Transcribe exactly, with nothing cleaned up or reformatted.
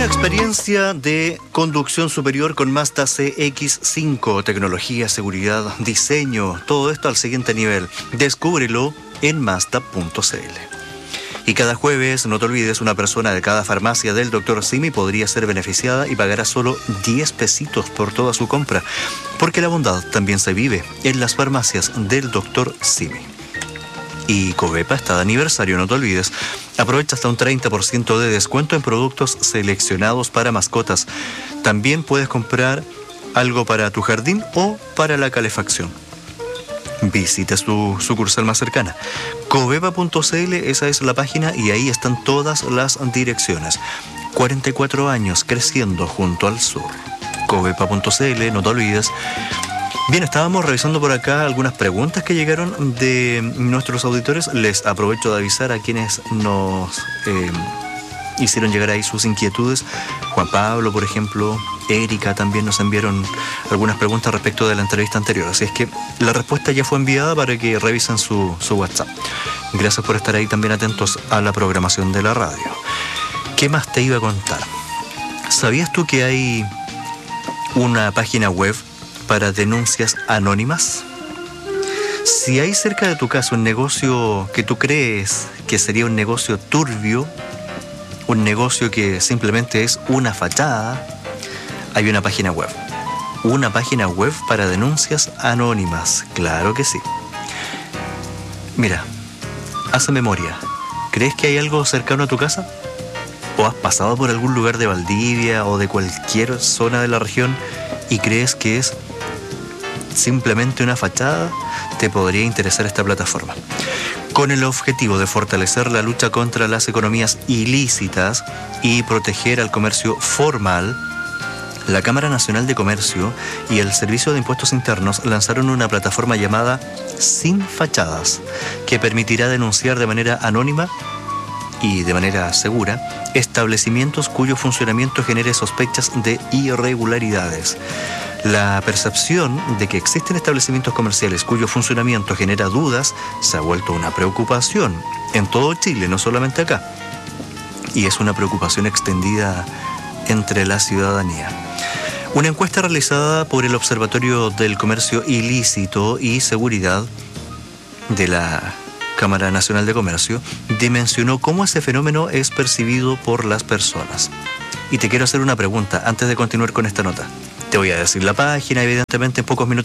una experiencia de conducción superior con Mazda C X cinco, tecnología, seguridad, diseño, todo esto al siguiente nivel. Descúbrelo en Mazda punto c l. Y cada jueves, no te olvides, una persona de cada farmacia del doctor Simi podría ser beneficiada y pagará solo diez pesitos por toda su compra, porque la bondad también se vive en las farmacias del doctor Simi. Y Covepa está de aniversario, no te olvides. Aprovecha hasta un treinta por ciento de descuento en productos seleccionados para mascotas. También puedes comprar algo para tu jardín o para la calefacción. Visita su sucursal más cercana. Covepa punto c l, esa es la página y ahí están todas las direcciones. cuarenta y cuatro años creciendo junto al sur. Covepa punto c l, no te olvides. Bien, estábamos revisando por acá algunas preguntas que llegaron de nuestros auditores. Les aprovecho de avisar a quienes nos eh, hicieron llegar ahí sus inquietudes. Juan Pablo, por ejemplo, Erika también nos enviaron algunas preguntas respecto de la entrevista anterior. Así es que la respuesta ya fue enviada para que revisen su, su WhatsApp. Gracias por estar ahí también atentos a la programación de la radio. ¿Qué más te iba a contar? ¿Sabías tú que hay una página web para denuncias anónimas? Si hay cerca de tu casa un negocio que tú crees que sería un negocio turbio, un negocio que simplemente es una fachada, hay una página web. Una página web para denuncias anónimas. Claro que sí. Mira, hace memoria. ¿Crees que hay algo cercano a tu casa? ¿O has pasado por algún lugar de Valdivia o de cualquier zona de la región y crees que es simplemente una fachada? Te podría interesar esta plataforma. Con el objetivo de fortalecer la lucha contra las economías ilícitas y proteger al comercio formal, la Cámara Nacional de Comercio y el Servicio de Impuestos Internos lanzaron una plataforma llamada Sin Fachadas, que permitirá denunciar de manera anónima y de manera segura establecimientos cuyo funcionamiento genere sospechas de irregularidades. La percepción de que existen establecimientos comerciales cuyo funcionamiento genera dudas se ha vuelto una preocupación en todo Chile, no solamente acá. Y es una preocupación extendida entre la ciudadanía. Una encuesta realizada por el Observatorio del Comercio Ilícito y Seguridad de la Cámara Nacional de Comercio dimensionó cómo ese fenómeno es percibido por las personas. Y te quiero hacer una pregunta antes de continuar con esta nota. Te voy a decir la página, evidentemente en pocos minutos